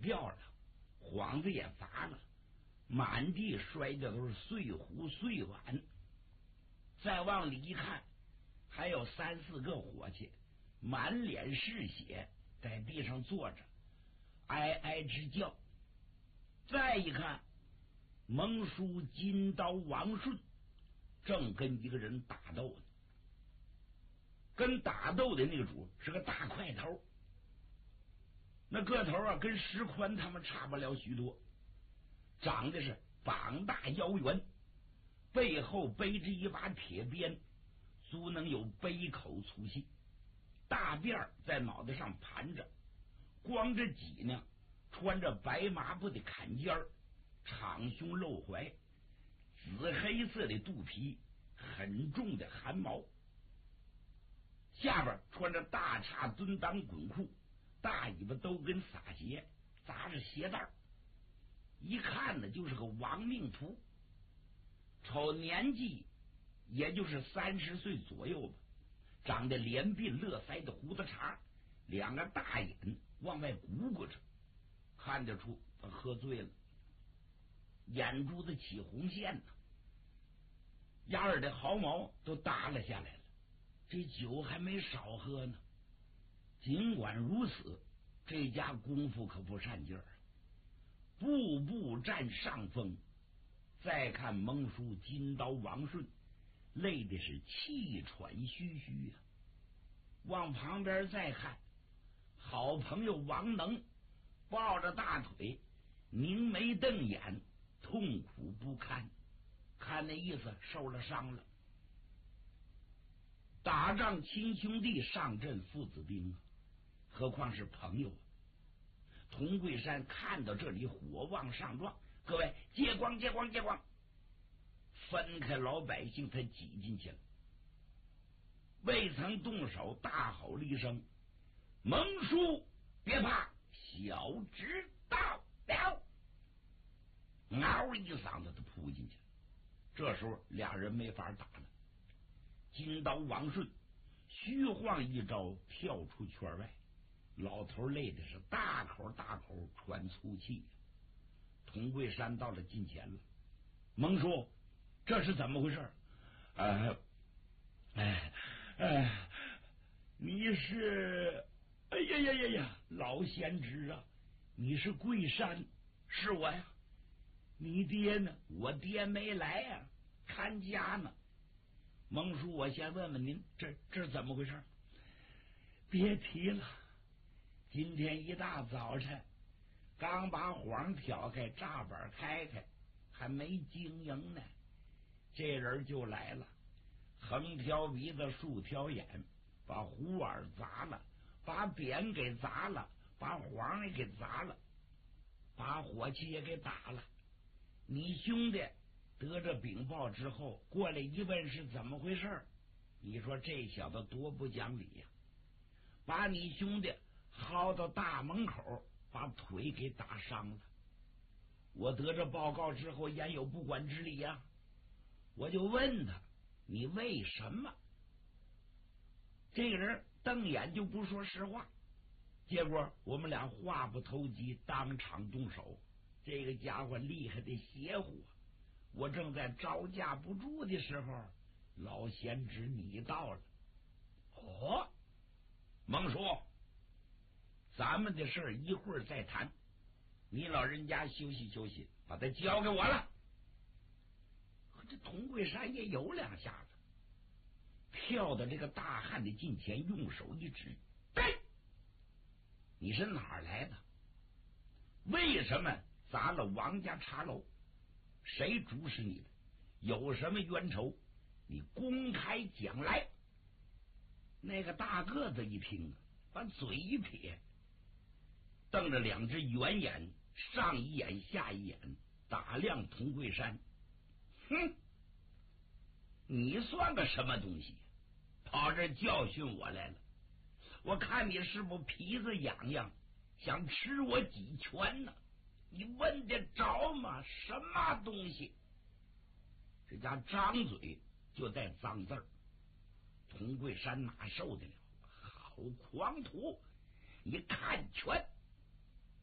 漂亮，幌子也砸了，满地摔的都是碎壶碎碗。再往里一看，还有3、4个伙计，满脸是血，在地上坐着，哀哀直叫。再一看，蒙叔、金刀、王顺正跟一个人打斗呢。跟打斗的那个主是个大块头，那个头啊跟石宽他们差不了许多，长得是膀大腰圆，背后背着一把铁鞭，足能有杯口粗细，大辫在脑袋上盘着，光着脊呢，穿着白麻布的坎肩，敞胸露怀，紫黑色的肚皮，很重的汗毛，下边穿着大叉蹲裆滚裤，大尾巴都跟撒鞋，扎着鞋带，一看呢就是个亡命徒。瞅年纪也就是30岁左右吧，长得连鬓乐腮的胡子茬，两个大眼往外鼓鼓着，看得出他喝醉了，眼珠子起红线呢，丫儿的毫毛都耷拉下来了，这酒还没少喝呢。尽管如此，这家功夫可不善劲儿，步步占上风。再看蒙叔、金刀、王顺，累的是气喘吁吁啊。往旁边再看，好朋友王能抱着大腿，凝眉瞪眼，痛苦不堪，看那意思受了伤了。打仗亲兄弟，上阵父子兵啊，何况是朋友啊。童桂山看到这里，火往上撞，各位借光借光借光，分开老百姓，他挤进去了。未曾动手，大吼了一声：“蒙叔，别怕，小侄到了！”嗷一嗓子，他扑进去了。这时候俩人没法打了，金刀王顺虚晃一招，跳出圈外。老头累的是大口大口喘粗气。童桂山到了近前了：“蒙叔，这是怎么回事？”你是？哎呀呀呀呀！老贤侄啊，你是桂山？是我呀。你爹呢？我爹没来呀，看家呢。蒙叔，我先问问您，这怎么回事？别提了，今天一大早晨，刚把幌挑开，栅板开开，还没经营呢，这人就来了，横挑鼻子竖挑眼，把壶碗砸了，把匾给砸了，把幌也给砸了，把火器也给打了。你兄弟得着禀报之后过来一问是怎么回事，你说这小子多不讲理呀！把你兄弟薅到大门口，把腿给打伤了。我得着报告之后焉有不管之理呀？我就问他，你为什么？这个人瞪眼就不说实话，结果我们俩话不投机，当场动手。这个家伙厉害的邪乎，我正在招架不住的时候，老贤侄你到了。哦，蒙叔，咱们的事一会儿再谈，你老人家休息休息，把他交给我了。这童桂山也有两下子，跳到这个大汉的近前，用手一指：“对，你是哪儿来的？为什么砸了王家茶楼？谁主使你的？有什么冤仇？你公开讲来。”那个大个子一听，把嘴一撇，瞪着两只圆眼，上一眼下一眼，打量童桂山。哼，你算个什么东西，跑这教训我来了？我看你是不皮子痒痒，想吃我几拳呢？你问得着吗？什么东西？这家张嘴就带脏字儿，童桂山哪受得了？好狂徒！你看拳！